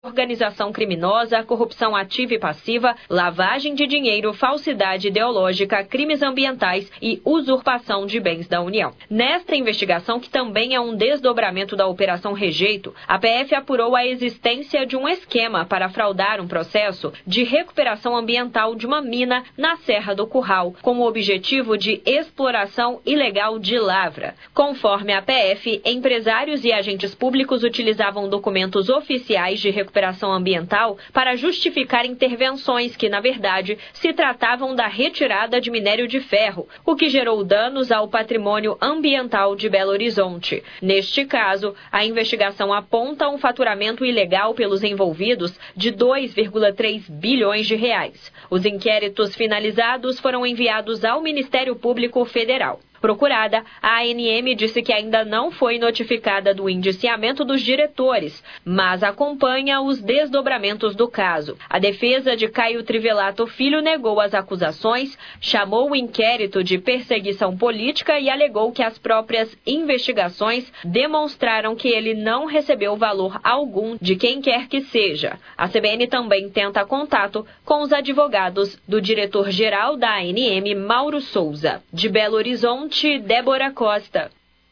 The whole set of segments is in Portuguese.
organização criminosa, corrupção ativa e passiva, lavagem de dinheiro, falsidade ideológica, crimes ambientais e usurpação de bens da União. Nesta investigação, que também é um desdobramento da Operação Rejeito, a PF apurou a existência de um esquema para fraudar um processo de recuperação ambiental de uma mina na Serra do Curral, com o objetivo de exploração ilegal de lavra. Conforme a PF, empresários e agentes públicos utilizavam documentos oficiais de recuperação ambiental para justificar intervenções que, na verdade, se tratavam da retirada de minério de ferro, o que gerou danos ao patrimônio ambiental de Belo Horizonte. Neste caso, a investigação aponta um faturamento ilegal pelos envolvidos de 2,3 bilhões de reais. Os inquéritos finalizados foram enviados ao Ministério Público Federal. Procurada, a ANM disse que ainda não foi notificada do indiciamento dos diretores, mas acompanha os desdobramentos do caso. A defesa de Caio Trivelato Filho negou as acusações, chamou o inquérito de perseguição política e alegou que as próprias investigações demonstraram que ele não recebeu valor algum de quem quer que seja. A CBN também tenta contato com os advogados do diretor-geral da ANM, Mauro Souza. De Belo Horizonte, Débora Costa.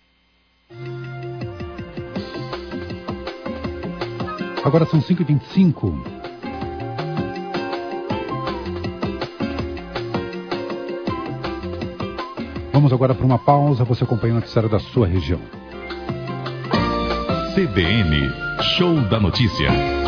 Agora são 5h25. Vamos agora para uma pausa. Você acompanha o noticiário da sua região. CBN, Show da Notícia.